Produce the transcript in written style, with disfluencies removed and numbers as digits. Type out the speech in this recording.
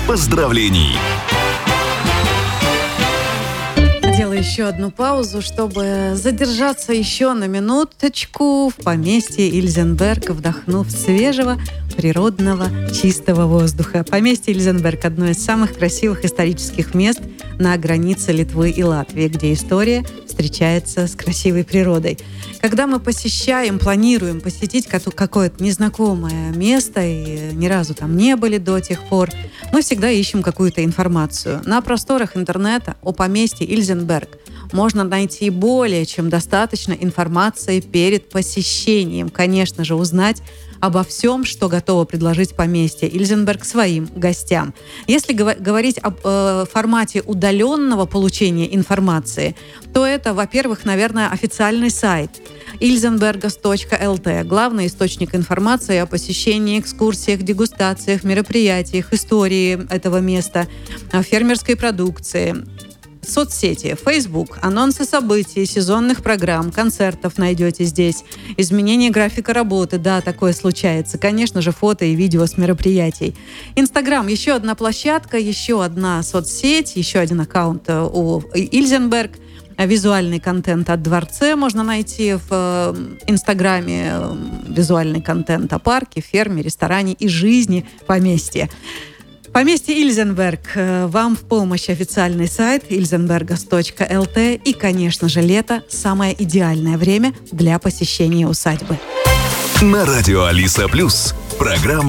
поздравлений. Делаю еще одну паузу, чтобы задержаться еще на минуточку в поместье Ильзенберг, вдохнув свежего, природного, чистого воздуха. Поместье Ильзенберг – одно из самых красивых исторических мест на границе Литвы и Латвии, где история встречается с красивой природой. Когда мы планируем посетить какое-то незнакомое место и ни разу там не были до тех пор, мы всегда ищем какую-то информацию. На просторах интернета о поместье Ильзенберг можно найти более чем достаточно информации перед посещением. Конечно же, узнать обо всем, что готово предложить поместье Ильзенберг своим гостям. Если говорить об формате удаленного получения информации, то это, во-первых, наверное, официальный сайт ilzenbergas.lt, главный источник информации о посещении, экскурсиях, дегустациях, мероприятиях, истории этого места, фермерской продукции. Соцсети, Facebook, анонсы событий, сезонных программ, концертов найдете здесь. Изменение графика работы, да, такое случается. Конечно же, фото и видео с мероприятий. Инстаграм, еще одна площадка, еще одна соцсеть, еще один аккаунт у Ильзенберг. Визуальный контент о дворце можно найти в Инстаграме, визуальный контент о парке, ферме, ресторане и жизни поместья. Поместье Ильзенберг. Вам в помощь официальный сайт ilzenbergas.lt и, конечно же, лето – самое идеальное время для посещения усадьбы. На радио Алиса Плюс программа